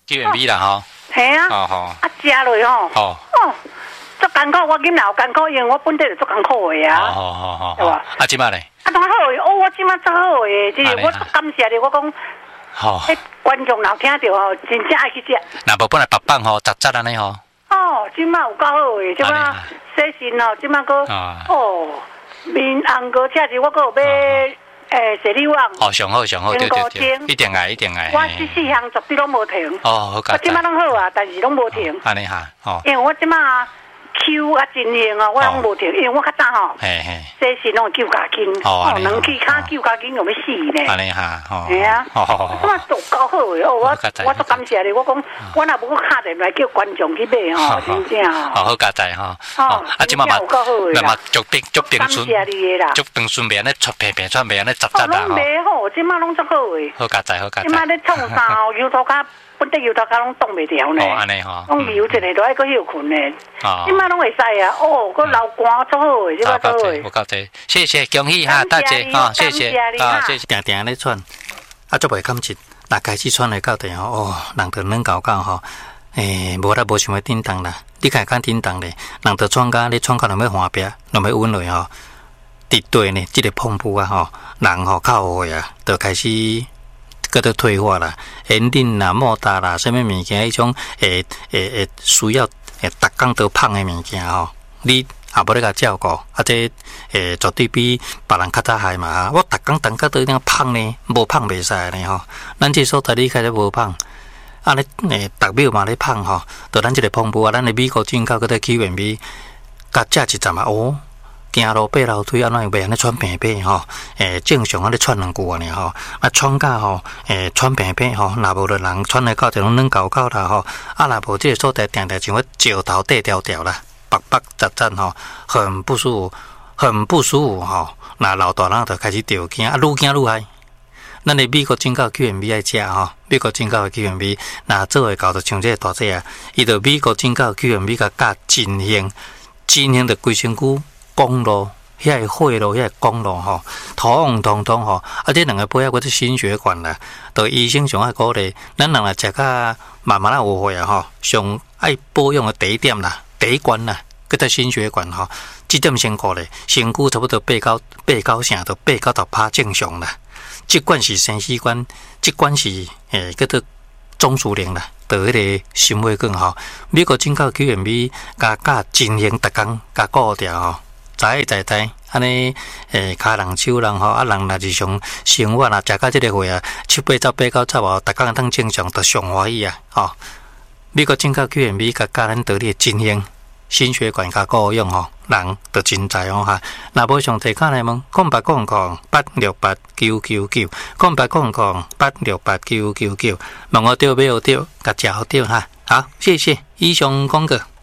QMB 啦吼。 系啊。 哦吼。 啊，食落吼。 哦。 哦，足艰苦，我今有艰苦，因为我本地就足艰苦的啊。 哦。 对吧？ 啊，即摆咧？ 啊，当好诶，哦，我即摆足好诶，就是我足感谢你，我讲。 好。 迄观众若听到吼，真正爱去食。 若无本来白板吼，杂杂安尼吼。 哦，即摆有够好诶，即摆洗身吼，即摆个哦，面红过车子，我个有买。雪里网哦，上好，对，一定爱。 我这4项绝对拢无停。 哦，好佳。 我即摆拢好啊，但是拢无停。 安尼哈，哦。 因为我即摆Q 啊真型啊，我拢无停，因为我较早吼，洗身拢9加斤，两支骹9加斤，用要死呢。 安尼哈， 系啊，即摆做够好诶，哦，我足感谢你，我讲我若无敲电话叫观众去买吼，真正吼。 好佳哉吼。 哦，啊， 即摆嘛，足平顺， 感谢你啦， 足平顺袂安尼出平出袂安尼杂杂啦吼。拢袂好，即摆拢足好诶。 好佳哉。 即摆咧创啥哦？油头壳。本地油头壳拢冻袂掉呢， 安尼吼， 拢油一下都爱搁休困呢。即摆拢会使啊，哦，搁流汗足好诶，即摆足好诶。 我够济，谢谢，恭喜哈，大姐哈，谢谢啊，谢谢。定咧喘，啊，足袂感觉，若开始喘来到地吼，哦，人着软搞搞吼，无想要叮当啦，你家敢叮当咧，人着喘甲咧喘到两要换壁，两要稳落吼，伫对呢，即个碰布啊吼，人吼较后悔啊，着开始。搁都退化啦，烟顶啦、莫达啦，什么物件迄种需要逐工都胖的物件吼，你也无咧甲照顾，啊这绝对比别人较早害嘛。我逐工等到都那胖呢，无胖袂使呢吼。咱这所在你开始无胖，啊咧逐秒嘛咧胖吼，就咱这个澎湖啊，咱的美国进口搁在QMB，甲食一阵啊哦。行路爬楼梯，安怎袂安尼喘平平吼？正常安尼喘两句安尼吼，啊喘甲吼，喘平平吼，若无就人喘来到一种软厚厚啦吼，啊若无即个所在定定像我石头底条条啦，白白杂杂吼，很不舒服吼。那老大人就开始着惊，啊愈惊愈害。咱的美国进口 QMB 爱食吼，美国进口的 QMB， 那做会到就像这个大姐啊，伊就美国进口 QMB 甲加真型的规身躯。公路，遐个血路，遐个公路吼，通吼，啊，这两个背后嗰啲心血管啦，都医生上爱鼓励，咱人来食甲慢慢有血啊吼，上爱保养的第一点啦，第一关啦，嗰只心血管吼，这点先鼓励，身躯差不多8-9成到8-10%正常啦，这关是生死关，这关是叫做中枢靈啦。到迄个心血管吼，美国进口 QMB 加真型逐工加固掉吼。知，安尼骹人手人吼，啊人若日常生活若食到即个货啊，7-8走8-9走哦，逐工当正常，就上欢喜啊！吼，美国进口 QMB 甲咱道理真型心血管加固用吼，人就真知哦哈。若无上提卡来问，0800-868-999，0800-868-999，问我对没有对，甲食好对哈。好，谢谢以上广告。